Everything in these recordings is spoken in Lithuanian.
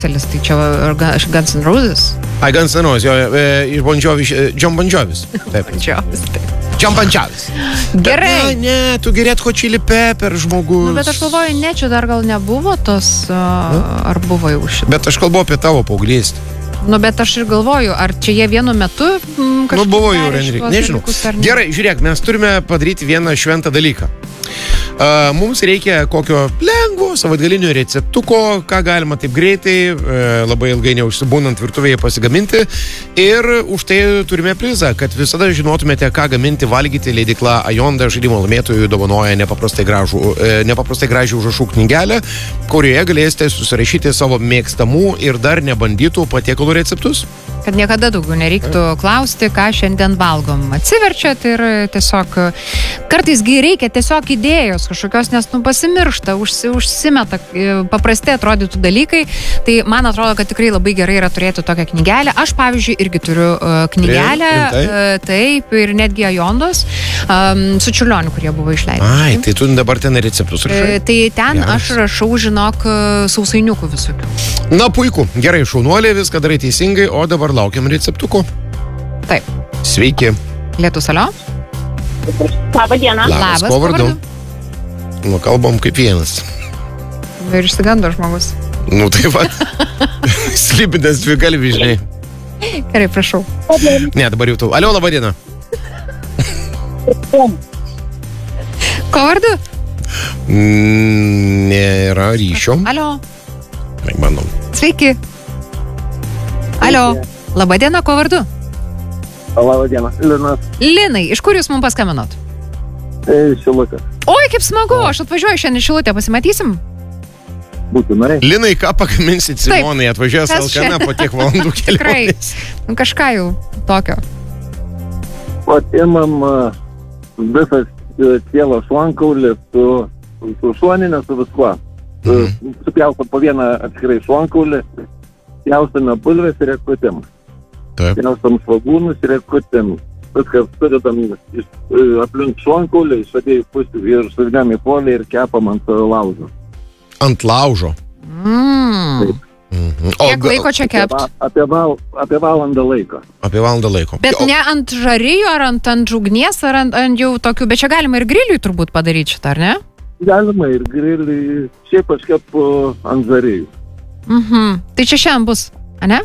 Tai čia Guns N' Roses. Guns N' Roses, jo, iš Bon Jovi, John Bon Jovis. Taip. John Bon Jovis. Gerai. Ne, tu gerėt Hot Chili Pepper žmogus. Nu, bet aš galvoju, ne, čia dar gal nebuvo tos, ar buvo jau šitą. Bet aš kalbu apie tavo paauglystę. Nu, bet aš ir galvoju, ar čia jie vienu metu kažkaip... Nu, buvo jau, Renrik, nežinau. Gerai, žiūrėk, mes turime padaryti vieną šventą dalyką. Mums reikia kokio lengvo, savaitgalinio receptuko, ką galima taip greitai, labai ilgai neužsibūnant virtuvėje pasigaminti. Ir už tai turime prizą, kad visada žinotumėte, ką gaminti, valgyti. Leidykla Ajonda žaidimo laimėtojų dovanoja nepaprastai gražią užrašų knygelę, kurioje galėsite susirašyti savo mėgstamų ir dar nebandytų patiekalų receptus. Kad niekada daugiau nereiktų klausti, ką šiandien valgom. Atsiverčiat ir tiesiog kartaisgi reikia tiesiog idėjos kažkokios, nes pasimiršta, užsimeta paprastai atrodytų dalykai. Tai man atrodo, kad tikrai labai gerai yra turėti tokią knygelę. Aš, pavyzdžiui, irgi turiu knygelę, taip, ir netgi Ajondos su Čiurlioniu, kurie buvo išleidę. Ai, tai tu dabar ten receptus rašai? Tai ten aš rašau, žinok, sausainiukų visokių. Na, puiku. Gerai, šaunuolė, viską darai teisingai, o dabar laukiam receptuko. Taip. Sveiki. Lietus, alio? Labą dieną. Labas, kuo vardu? Nu, kalbam kaip vienas. Ir išsigando žmogus. Nu, tai va. Slipinės dvigalvis, žinai. Gerai, prašau. Ne, dabar jau tau. Alio, labą dieną. Ko vardu? Nėra ryšio. Alio. Bandom. Sveiki. Alio. Labą dieną, ko vardu? Labą dieną, Linas. Linai, iš kur jūs mums paskambinot? Šilutė. Oi, kaip smagu, aš atvažiuoju šiandien Šilutę, pasimatysim? Būtinai. Linai, ką pagaminsit Simonai, atvažiuojas Alkana po tiek valandų kelionės. Tikrai, kažką jau tokio. Imam visas cielo šlankaulį su šoninė, su viskuo. Supjaustam po vieną atskirai šlankaulį, pjaustame bulves ir ekutėm. Pjaustam svagūnus ir ekutėm. Viskas sudedam aplink šlankaulį, išvadėjai pusį ir suvidam į polį ir kepam ant laužo. Ant laužo? Kiek laiko čia kept? Apie valandą laiko. Apie valandą laiko. Bet ne ant žarijų, ar ant ugnies, ar ant jau tokių, bet čia galima ir griliui turbūt padaryti šitą, ar ne? Galima ir griliui, šiaip aš kepu ant žarijų. Tai čia šiandien bus, ane?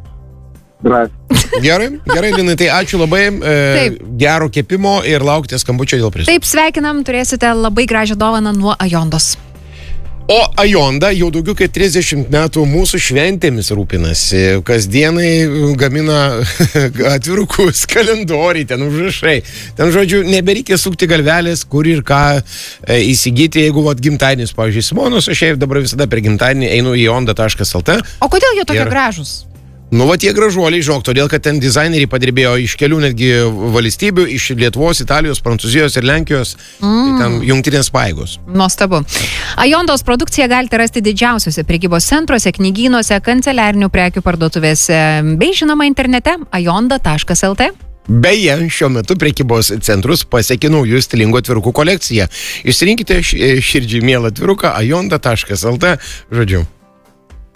Gerai, Linai, tai ačiū labai, gero kepimo ir laukite skambučio dėl prizo. Taip, sveikinam, turėsite labai gražią dovaną nuo Ajondos. O Ajonda jau daugiau kaip 30 metų mūsų šventėmis rūpinasi, kasdienai gamina atvirukus, kalendoriai, ten užrašai. Ten, žodžiu, nebereikia sukti galvelės, kur ir ką įsigyti, jeigu gimtadienis, pavyzdžiui, Simonos, aš dabar visada per gimtadienį einu į ajonda.lt. O kodėl jie tokie gražūs? Nu, va tie gražuoliai, žinok, todėl, kad ten dizaineriai padirbėjo iš kelių netgi valstybių, iš Lietuvos, Italijos, Prancūzijos ir Lenkijos, ten jungtinės pajėgos. Nuostabu. Ajondos produkciją galite rasti didžiausiuose prekybos centruose, knygynuose, kanceliarinių prekių parduotuvėse, bei žinoma internete ajonda.lt. Beje, šiuo metu prekybos centrus pasiekė naujų stilingų atvirukų kolekciją. Išsirinkite širdžiai mielą atviruką ajonda.lt, žodžiu.